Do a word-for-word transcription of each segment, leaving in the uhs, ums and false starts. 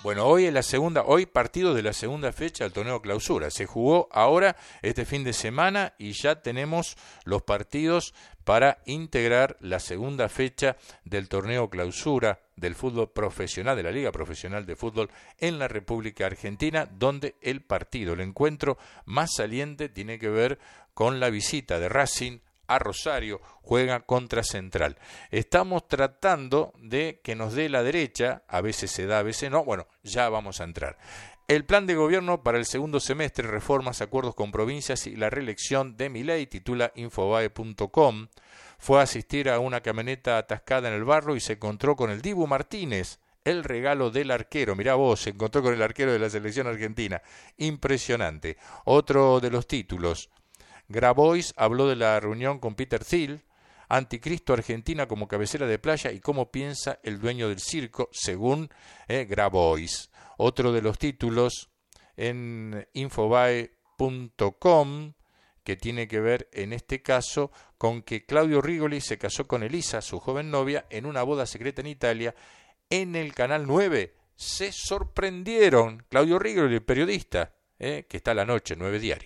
Bueno, hoy es la segunda, hoy partido de la segunda fecha del torneo clausura. Se jugó ahora este fin de semana y ya tenemos los partidos para integrar la segunda fecha del torneo clausura del fútbol profesional, de la Liga Profesional de Fútbol en la República Argentina, donde el partido, el encuentro más saliente tiene que ver con la visita de Racing a Rosario, juega contra Central. Estamos tratando de que nos dé la derecha, a veces se da, a veces no, bueno, ya vamos a entrar. El plan de gobierno para el segundo semestre, reformas, acuerdos con provincias y la reelección de Milei, titula Infobae punto com. Fue a asistir a una camioneta atascada en el barro y se encontró con el Dibu Martínez, el regalo del arquero. Mirá vos, se encontró con el arquero de la selección argentina. Impresionante. Otro de los títulos. Grabois habló de la reunión con Peter Thiel, Anticristo Argentina como cabecera de playa y cómo piensa el dueño del circo, según eh, Grabois. Otro de los títulos en Infobae punto com, que tiene que ver en este caso con que Claudio Rigoli se casó con Elisa, su joven novia, en una boda secreta en Italia. En el Canal nueve se sorprendieron. Claudio Rigoli, el periodista, eh, que está a la noche, nueve Diario.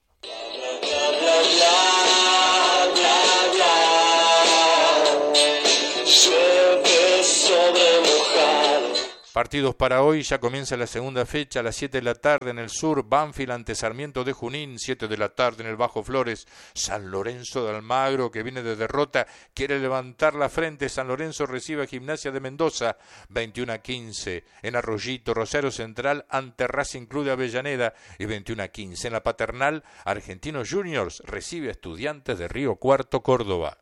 Partidos para hoy, ya comienza la segunda fecha a las siete de la tarde en el sur, Banfield ante Sarmiento de Junín, siete de la tarde en el Bajo Flores, San Lorenzo de Almagro, que viene de derrota, quiere levantar la frente, San Lorenzo recibe a Gimnasia de Mendoza, veintiuno a quince en Arroyito, Rosario Central ante Racing Club de Avellaneda y veintiuno a quince en la Paternal, Argentinos Juniors recibe a Estudiantes de Río Cuarto, Córdoba.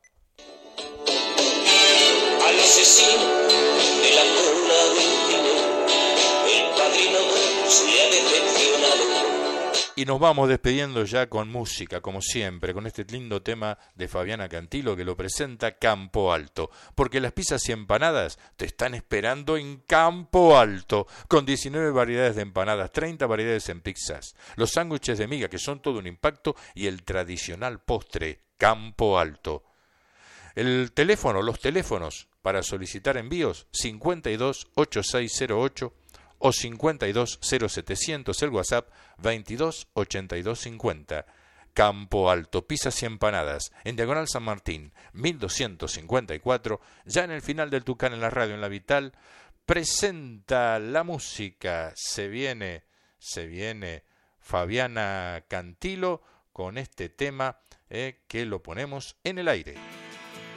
Al asesino de la cuna veintiuno, el padrino le ha decepcionado. Y nos vamos despidiendo ya con música, como siempre, con este lindo tema de Fabiana Cantilo que lo presenta Campo Alto, porque las pizzas y empanadas te están esperando en Campo Alto, con diecinueve variedades de empanadas, treinta variedades en pizzas, los sándwiches de miga que son todo un impacto y el tradicional postre Campo Alto. El teléfono, los teléfonos para solicitar envíos, cincuenta y dos ochenta y seis cero ocho o cincuenta y dos cero setecientos, el WhatsApp veintidós ochenta y dos cincuenta. Campo Alto, pizzas y empanadas, en Diagonal San Martín, mil doscientos cincuenta y cuatro, ya en el final del Tucán en la radio, en la Vital, presenta la música, se viene, se viene Fabiana Cantilo con este tema eh, que lo ponemos en el aire.